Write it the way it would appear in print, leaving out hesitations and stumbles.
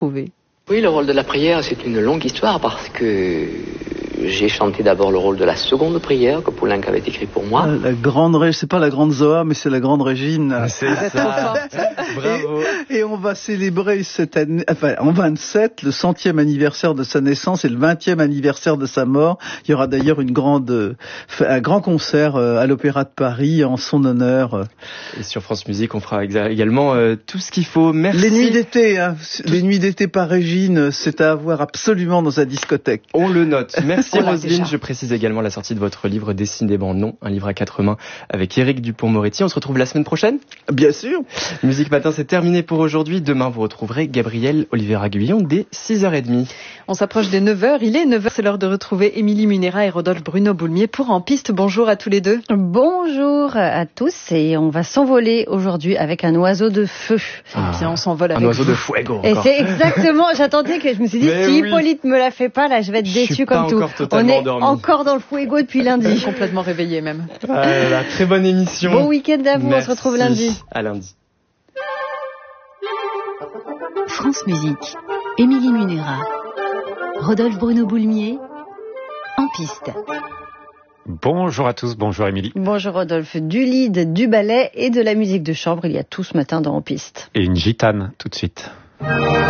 trouvé. Oui, le rôle de la prière, c'est une longue histoire parce que j'ai chanté d'abord le rôle de la seconde prière que Poulenc avait écrit pour moi. La grande, c'est pas la grande Zoa, mais c'est la grande Régine. C'est ça. Bravo. Et on va célébrer cette année, enfin, en 27, le 100e anniversaire de sa naissance et le 20e anniversaire de sa mort. Il y aura d'ailleurs un grand concert à l'Opéra de Paris en son honneur. Et sur France Musique, on fera également tout ce qu'il faut. Merci. Les nuits d'été, les nuits d'été par Régine, c'est à avoir absolument dans sa discothèque. On le note. Merci Roselyne. Je précise également la sortie de votre livre Décidément non, un livre à 4 mains avec Éric Dupond-Moretti. On se retrouve la semaine prochaine. Bien sûr. Musique Matin, c'est terminé pour aujourd'hui. Demain, vous retrouverez Gabriel Oliver-Aguillon dès 6h30. On s'approche des 9h. Il est 9h. C'est l'heure de retrouver Émilie Munera et Rodolphe Bruno-Boulmier pour En Piste. Bonjour à tous les deux. Bonjour à tous et on va s'envoler aujourd'hui avec un oiseau de feu. Et bien, on s'envole avec un oiseau vous. de fuego. Et c'est exactement, j'attendais que je me suis dit, Mais si oui. Hippolyte me la fait pas, là, je vais être déçue comme tout. On est encore dans le fuego depuis lundi. Complètement réveillé même. Voilà, très bonne émission. Bon week-end à vous, Merci. on se retrouve lundi. À lundi. France Musique, Émilie Munera, Rodolphe Bruno-Boulmier, En Piste. Bonjour à tous, bonjour Émilie. Bonjour Rodolphe, du lead, du ballet et de la musique de chambre, il y a tout ce matin dans En Piste. Et une gitane tout de suite.